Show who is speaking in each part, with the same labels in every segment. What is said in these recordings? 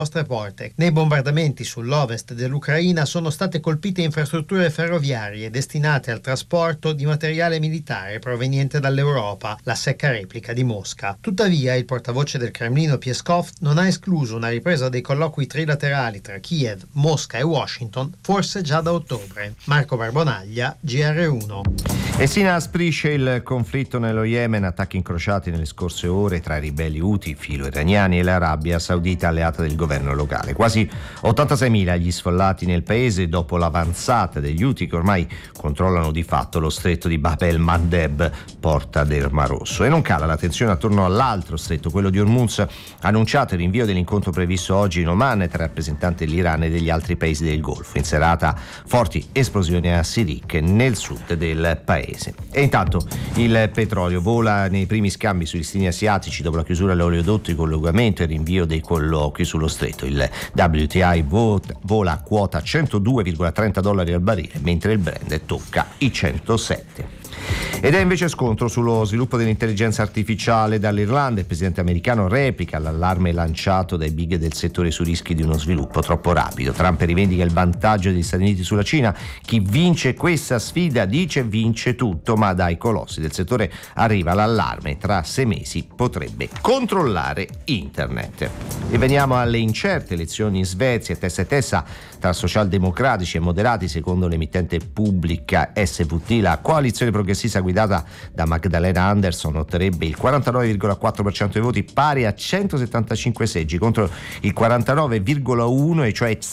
Speaker 1: nostre porte. Nei bombardamenti sull'ovest dell'Ucraina sono state colpite infrastrutture ferroviarie destinate al trasporto di materiale militare proveniente dall'Europa, la secca replica di Mosca. Tuttavia, il portavoce del Cremlino Peskov non ha escluso una ripresa dei colloqui trilaterali tra Kiev, Mosca e Washington, forse già da ottobre. Marco Barbonaglia, GR1.
Speaker 2: E si inasprisce il conflitto nello Yemen, attacchi incrociati nelle scorse ore tra i ribelli Houthi, filo-iraniani, e l'Arabia Saudita alleata del governo locale. Quasi 86.000 gli sfollati nel paese dopo l'avanzata degli Houthi che ormai controllano di fatto lo stretto di Bab el-Mandeb, porta del Mar Rosso. E non cala la tensione attorno all'altro stretto, quello di Hormuz, ha annunciato il rinvio dell'incontro previsto oggi in Oman tra rappresentanti dell'Iran e degli altri paesi del Golfo. In serata forti esplosioni a Sirik, nel sud del paese. E intanto il petrolio vola nei primi scambi sui listini asiatici dopo la chiusura dell'oleodotto di collocamento e il rinvio dei colloqui sullo stretto. Il WTI vola a quota $102,30 al barile, mentre il Brent tocca i 107. Ed è invece scontro sullo sviluppo dell'intelligenza artificiale dall'Irlanda. Il presidente americano replica l'allarme lanciato dai big del settore su rischi di uno sviluppo troppo rapido. Trump rivendica il vantaggio degli Stati Uniti sulla Cina. Chi vince questa sfida, dice, vince tutto, ma dai colossi del settore arriva l'allarme: tra 6 mesi potrebbe controllare internet. E veniamo alle incerte elezioni in Svezia, testa a testa tra socialdemocratici e moderati, secondo l'emittente pubblica SVT. La coalizione progressista guidata da Magdalena Andersson otterrebbe il 49,4% dei voti, pari a 175 seggi contro il 49,1%, e cioè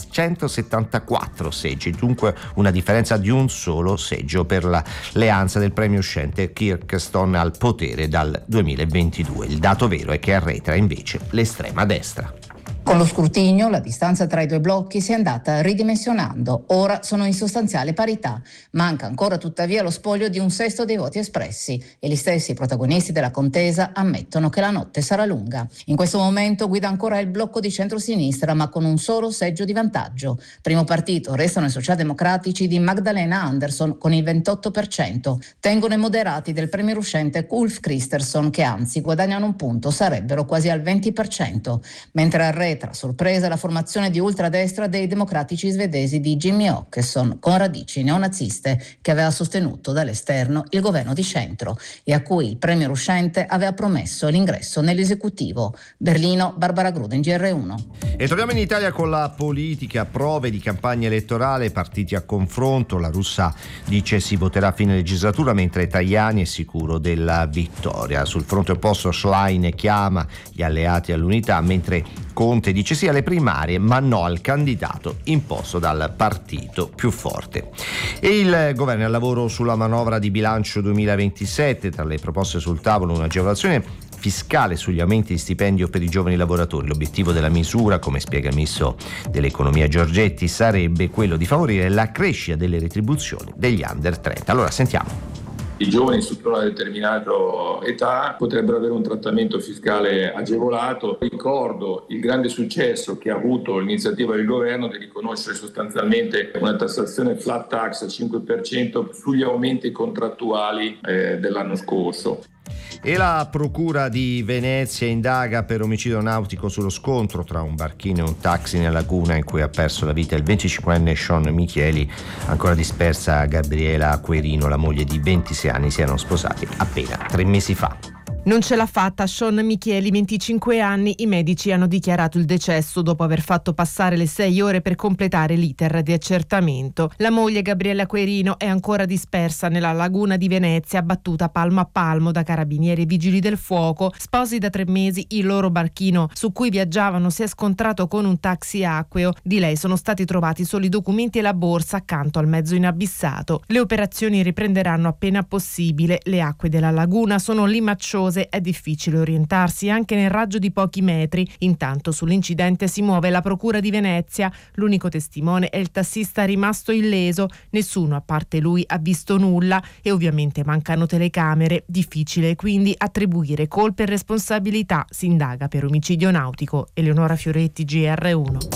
Speaker 2: 174 seggi, dunque una differenza di un solo seggio per l'alleanza del premio uscente Kirkstone al potere dal 2022. Il dato vero è che arretra invece l'estrema destra.
Speaker 3: Con lo scrutinio la distanza tra i due blocchi si è andata ridimensionando, ora sono in sostanziale parità. Manca ancora tuttavia lo spoglio di un sesto dei voti espressi e gli stessi protagonisti della contesa ammettono che la notte sarà lunga. In questo momento guida ancora il blocco di centrosinistra, ma con un solo seggio di vantaggio. Primo partito restano i socialdemocratici di Magdalena Andersson con il 28%. Tengono i moderati del premier uscente Ulf Kristersson, che anzi guadagnano un punto, sarebbero quasi al 20%, mentre arretra a sorpresa la formazione di ultradestra dei democratici svedesi di Jimmy Åkesson, con radici neonaziste, che aveva sostenuto dall'esterno il governo di centro e a cui il premier uscente aveva promesso l'ingresso nell'esecutivo. Berlino, Barbara Gruden, GR1.
Speaker 2: E torniamo in Italia con la politica, prove di campagna elettorale, partiti a confronto. La russa dice si voterà a fine legislatura, mentre Tajani è sicuro della vittoria. Sul fronte opposto Schlein chiama gli alleati all'unità, mentre Conte dice sì alle primarie ma no al candidato imposto dal partito più forte. E il governo è al lavoro sulla manovra di bilancio 2027, tra le proposte sul tavolo un'agevolazione fiscale sugli aumenti di stipendio per i giovani lavoratori. L'obiettivo della misura, come spiega il ministro dell'economia Giorgetti, sarebbe quello di favorire la crescita delle retribuzioni degli under 30. Allora sentiamo.
Speaker 4: I giovani sotto una determinata età potrebbero avere un trattamento fiscale agevolato. Ricordo il grande successo che ha avuto l'iniziativa del governo di riconoscere sostanzialmente una tassazione flat tax al 5% sugli aumenti contrattuali dell'anno scorso.
Speaker 2: E la procura di Venezia indaga per omicidio nautico sullo scontro tra un barchino e un taxi nella laguna in cui ha perso la vita il 25enne Sean Micheli. Ancora dispersa Gabriela Acquerino, la moglie di 26 anni, si erano sposati appena 3 mesi fa.
Speaker 5: Non ce l'ha fatta Sean Micheli, 25 anni. I medici hanno dichiarato il decesso dopo aver fatto passare le 6 ore per completare l'iter di accertamento. La moglie Gabriella Querino è ancora dispersa nella laguna di Venezia, battuta palmo a palmo da carabinieri e vigili del fuoco. Sposi da 3 mesi, il loro barchino su cui viaggiavano si è scontrato con un taxi acqueo. Di lei sono stati trovati solo i documenti e la borsa accanto al mezzo inabissato. Le operazioni riprenderanno appena possibile. Le acque della laguna sono limacciose, è difficile orientarsi anche nel raggio di pochi metri. Intanto sull'incidente si muove la procura di Venezia. L'unico testimone è il tassista rimasto illeso. Nessuno a parte lui ha visto nulla e ovviamente mancano telecamere. Difficile quindi attribuire colpe e responsabilità. Si indaga per omicidio nautico. Eleonora Fioretti, GR1.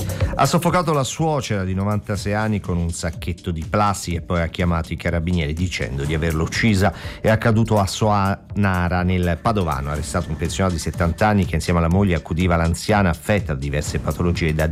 Speaker 2: Ha soffocato la suocera di 96 anni con un sacchetto di plastica e poi ha chiamato i carabinieri dicendo di averlo uccisa. È accaduto a Soanara nel Padovano. Arrestato un pensionato di 70 anni che insieme alla moglie accudiva l'anziana affetta da diverse patologie da